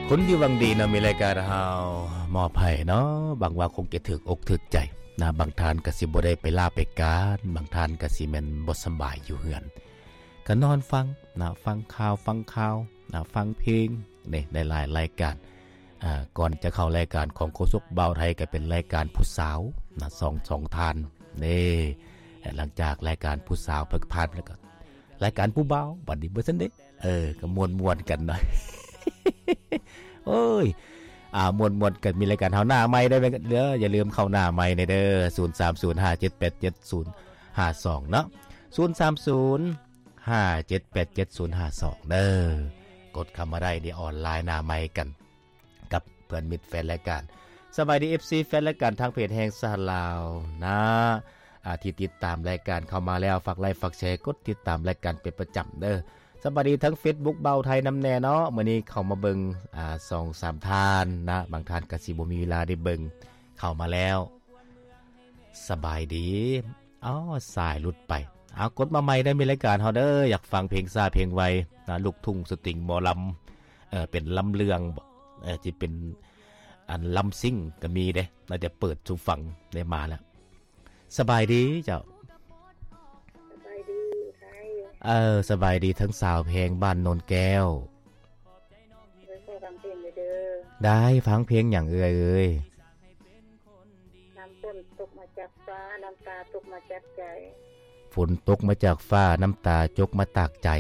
คนที่หวังดีนะมีรายการเฮามอบให้เนาะบางว่าคงจะถึกอกถึกใจนะบางทานก็สิบ่ได้ไปลาไปการบางทานก็สิแม่นบ่สำบายอยู่เฮือนก็นอนฟังนะฟังข่าวนะฟังเพลงนี่ในหลายรายการก่อนจะเข้ารายการของโคชกเบาไทยก็เป็นรายการผู้สาวนะสองทานนี่หลังจากรายการผู้สาวเพิกผ่านแล้วก็รายการผู้เบาบัดนี้บ่ซั่นเด้ก็ม่วนๆกันหน่อย โอ้ยมวนๆกันมีรายการเฮาหน้าใหม่ได้มั้ยเด้ออย่าลืมเข้าหน้าใหม่ในเด้อ0305787052เนาะ0305787052เด้อกดเข้ามาได้ในออนไลน์หน้าใหม่กันกับเพื่อนมิตรแฟนรายการสบายดี FC แฟนรายการทางเพจแห่งสหลาวนะที่ติดตามรายการเข้ามาแล้วฝากไลค์ฝากแชร์กดติดตามรายการเป็นประจำเด้อสวัสดีทั้ง Facebook เบาไทยน้ำแน่เนาะมื้อนี้เข้ามาเบิ่ง2-3 ทานนะบางทานก็สิบ่มีเวลาได้เบิ่งเข้ามาแล้วสบายดีสายหลุดไปกดมาใหม่ได้มีรายการเฮาเด้ออยากฟังเพลงซ่าเพลงไวนะลูกทุ่งสตริงหมอลำเป็นลำเลืองที่เป็นอันลำซิ่งก็มีเด้น่าจะเปิดสู่ฟังได้มาแล้วสบายดีเจ้าสบายดีทั้งสาวเพลงบ้านโนนแก้วได้ฟังเพลงอย่างเอ่ยน้ำฝนตกมาจากฟ้าน้ำตาตกมาจากใจฝนตกมาจากฟ้าน้ำตาจกมาตากใจ